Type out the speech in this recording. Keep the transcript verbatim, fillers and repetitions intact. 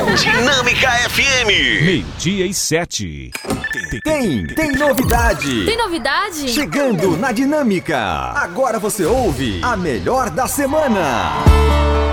Dinâmica F M. Meio-dia e sete. Tem, tem novidade. Tem novidade? Chegando na Dinâmica. Agora você ouve a melhor da semana.